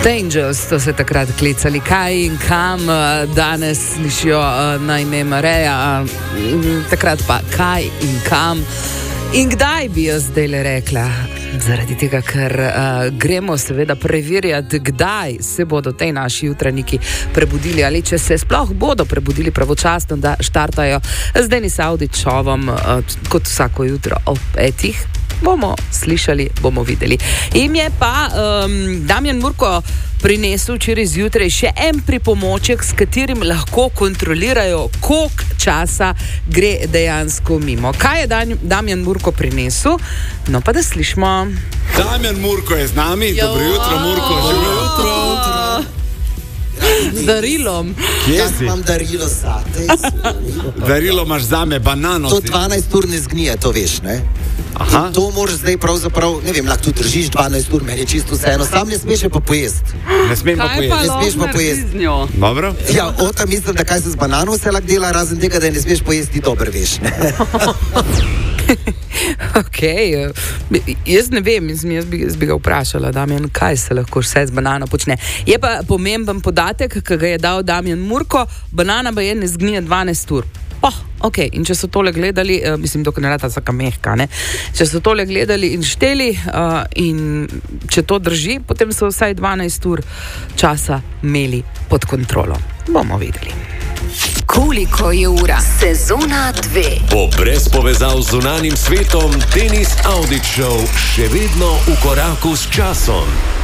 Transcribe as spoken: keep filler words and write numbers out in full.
Angels, to se takrat klicali, kaj in kam, danes slišijo na ime Mareja, takrat pa kaj in kam in kdaj bi jo zdaj le rekla. Zaradi tega, ker uh, gremo seveda preverjati, kdaj se bodo tej naši jutranjiki prebudili ali če se sploh bodo prebudili pravočasno, da štartajo z Denis Avdićovom uh, kot vsako jutro ob petih. Bomo slišali, bomo videli. Im je pa um, Damjan Murko prinesel včeraj zjutraj še en pripomoček, s katerim lahko kontrolirajo, koliko časa gre dejansko mimo. Kaj je Dan- Damjan Murko prinesel? No pa da slišimo. Damjan Murko je z nami. Jo. Dobro jutro, Murko. Dobro jutro. Z darilom. Kje si? Imam darilo zate. Darilo imaš zame, banano. To si. dvanajst ur ne zgnije, to veš, ne? Aha. In to moraš zdaj pravzaprav, ne vem, lahko tu držiš dvanajst ur, meni je čisto vseeno, sam ne smeš je pa pojesti. Ne smem pa Kaj pojesti. Ne smeš pa pojesti. Dobro? Ja, o tam mislim, da kaj se z banano vse lahko dela, razen tega, da je ne smeš pojesti, ti dobro veš, ne? Ok, jaz ne vem, jaz, jaz, bi, jaz bi ga vprašala, Damjan, kaj se lahko vse z banano počne. Je pa pomemben podatek, ki ga je dal Damjan Murko, banana pa je ne zgnije dvanajst ur. Oh, ok, in če so tole gledali, uh, mislim, dokaj ne rata vsaka mehka, ne? Če so tole gledali in šteli uh, in če to drži, potem so vsaj dvanajst ur časa imeli pod kontrolo. Bomo videli. Koliko je ura? Sezona dve. Bo brez povezav z zunanjim svetom Denis Avdić Show še vedno v koraku s časom.